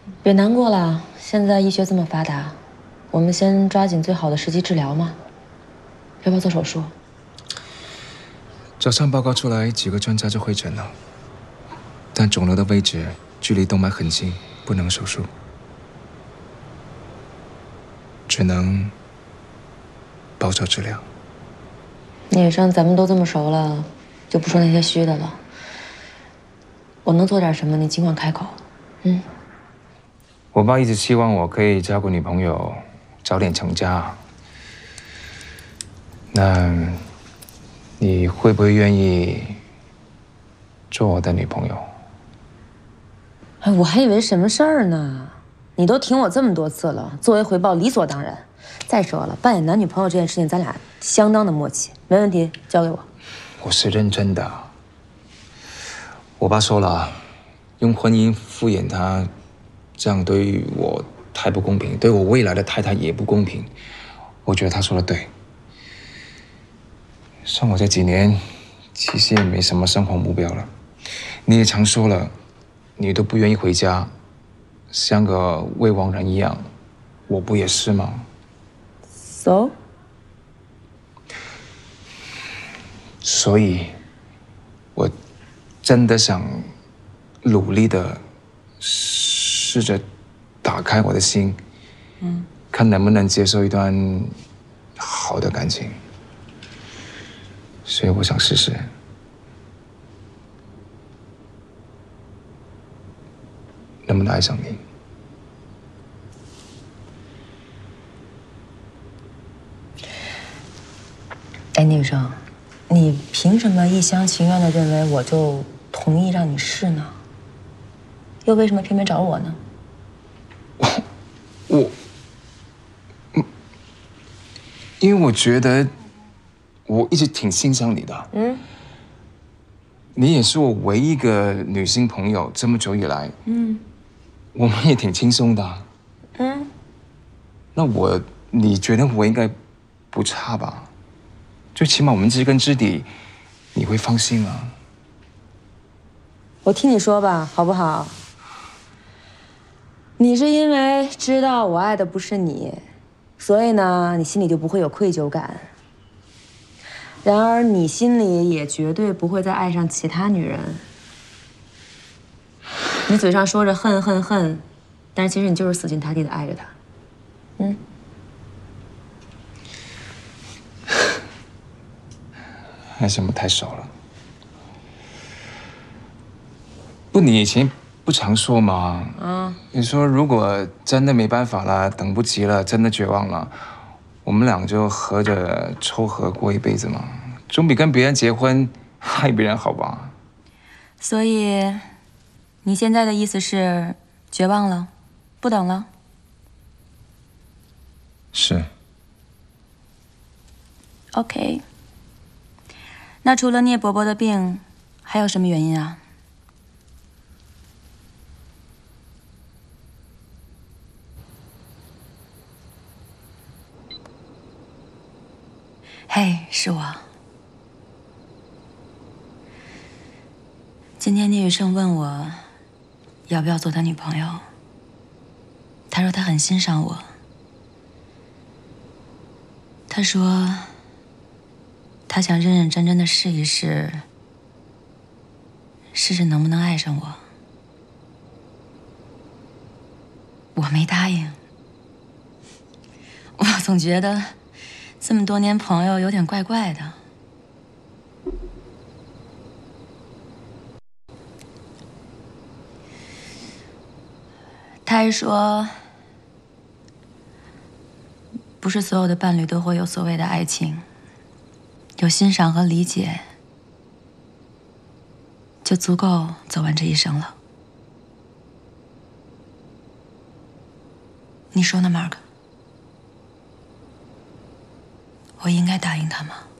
别难过了，现在医学这么发达，我们先抓紧最好的时机治疗嘛。要不要做手术？ 早上报告出来，几个专家就会诊了，但肿瘤的位置距离动脉很近，不能手术，只能保守治疗。 聂医生，咱们都这么熟了，就不说那些虚的了。我能做点什么，你尽管开口。 我爸一直希望我可以照顾女朋友，早点成家。那你会不会愿意做我的女朋友？ 哎，我还以为什么事儿呢？你都挺我这么多次了，作为回报理所当然。再说了，扮演男女朋友这件事情，咱俩相当的默契，没问题，交给我。 我是认真的。我爸说了，用婚姻敷衍他，这样对我太不公平，对我未来的太太也不公平。我觉得他说的对。像我这几年，其实也没什么生活目标了。你也常说了，你都不愿意回家，像个未亡人一样，我不也是吗？ So， 所以，我真的想努力的试着打开我的心，看能不能接受一段好的感情。所以我想试试，能不能爱上你。 哎，聂医生，你凭什么一厢情愿的认为我就同意让你试呢？又为什么偏偏找我呢？ 因为我觉得我一直挺欣赏你的，你也是我唯一一个女性朋友，这么久以来，我们也挺轻松的，那你觉得我应该不差吧？最起码我们知根知底，你会放心啊。 我听你说吧，好不好？你是因为知道我爱的不是你，所以呢，你心里就不会有愧疚感。然而，你心里也绝对不会再爱上其他女人。你嘴上说着恨恨恨，但是其实你就是死心塌地的爱着她。 还是我们太熟了。不，你以前不常说吗？你说如果真的没办法了，等不及了，真的绝望了，我们俩就合着凑合过一辈子嘛，总比跟别人结婚害别人好吧？ 所以，你现在的意思是绝望了，不等了？ 是。 OK。那除了聂伯伯的病，还有什么原因啊？嘿，是我。今天聂宇胜问我，要不要做他女朋友。他说他很欣赏我。他说，他想认认真真的试一试，试试能不能爱上我。我没答应。我总觉得这么多年朋友有点怪怪的。他还说，不是所有的伴侣都会有所谓的爱情，有欣赏和理解，就足够走完这一生了。你说呢，Mark？我应该答应他吗？